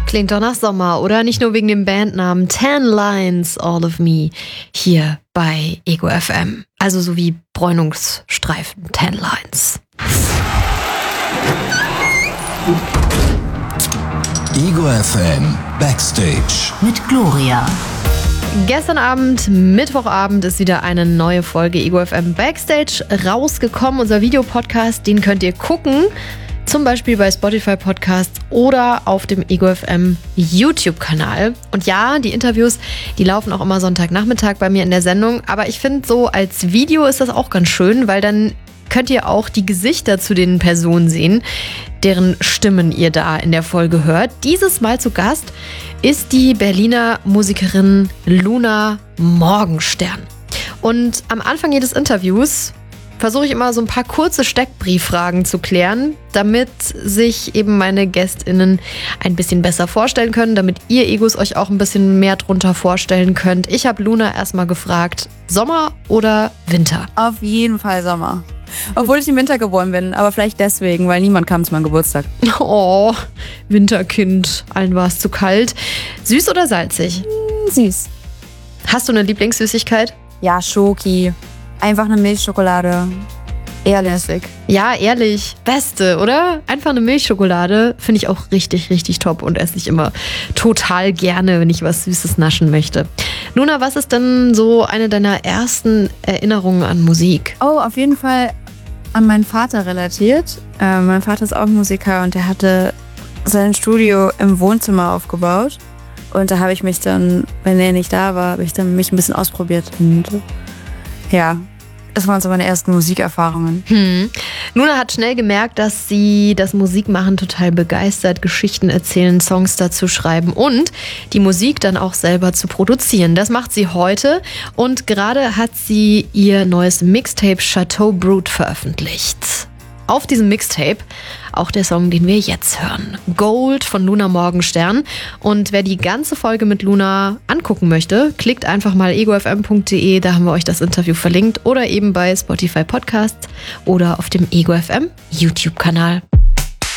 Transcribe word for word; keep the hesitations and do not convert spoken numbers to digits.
Klingt doch nach Sommer, oder? Nicht nur wegen dem Bandnamen Tan Lines, All of Me, hier bei Ego F M. Also so wie Bräunungsstreifen, Tan Lines. Ego F M Backstage mit Gloria. Gestern Abend, Mittwochabend, ist wieder eine neue Folge Ego F M Backstage rausgekommen. Unser Videopodcast, den könnt ihr gucken. Zum Beispiel bei Spotify Podcasts oder auf dem Ego F M YouTube-Kanal. Und ja, die Interviews, die laufen auch immer Sonntagnachmittag bei mir in der Sendung. Aber ich finde, so als Video ist das auch ganz schön, weil dann könnt ihr auch die Gesichter zu den Personen sehen, deren Stimmen ihr da in der Folge hört. Dieses Mal zu Gast ist die Berliner Musikerin Luna Morgenstern. Und am Anfang jedes Interviews versuche ich immer so ein paar kurze Steckbrieffragen zu klären, damit sich eben meine GästInnen ein bisschen besser vorstellen können, damit ihr Egos euch auch ein bisschen mehr drunter vorstellen könnt. Ich habe Luna erstmal gefragt, Sommer oder Winter? Auf jeden Fall Sommer. Obwohl ich im Winter geboren bin, aber vielleicht deswegen, weil niemand kam zu meinem Geburtstag. Oh, Winterkind, allen war es zu kalt. Süß oder salzig? Mm, süß. Hast du eine Lieblingssüßigkeit? Ja, Schoki. Einfach eine Milchschokolade. Ehrlich. Ja, ehrlich. Beste, oder? Einfach eine Milchschokolade finde ich auch richtig, richtig top und esse ich immer total gerne, wenn ich was Süßes naschen möchte. Luna, was ist denn so eine deiner ersten Erinnerungen an Musik? Oh, auf jeden Fall an meinen Vater relatiert. Äh, mein Vater ist auch Musiker und der hatte sein Studio im Wohnzimmer aufgebaut. Und da habe ich mich dann, wenn er nicht da war, habe ich dann mich ein bisschen ausprobiert. Und ja, das waren so meine ersten Musikerfahrungen. Hm. Luna hat schnell gemerkt, dass sie das Musikmachen total begeistert, Geschichten erzählen, Songs dazu schreiben und die Musik dann auch selber zu produzieren. Das macht sie heute und gerade hat sie ihr neues Mixtape Chateau Brut veröffentlicht. Auf diesem Mixtape auch der Song, den wir jetzt hören. Gold von Luna Morgenstern. Und wer die ganze Folge mit Luna angucken möchte, klickt einfach mal ego f m punkt d e, da haben wir euch das Interview verlinkt. Oder eben bei Spotify Podcasts oder auf dem Ego F M YouTube-Kanal.